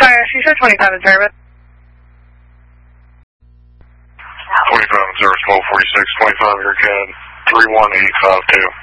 She said 25 in service. 25 in service, 1246, 25 your CAD, 31852.